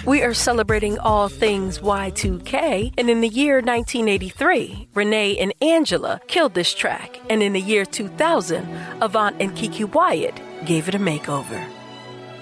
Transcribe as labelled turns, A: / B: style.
A: We are celebrating all things Y2K, and in the year 1983, Renee and Angela killed this track, and in the year 2000, Avant and Kiki Wyatt gave it a makeover.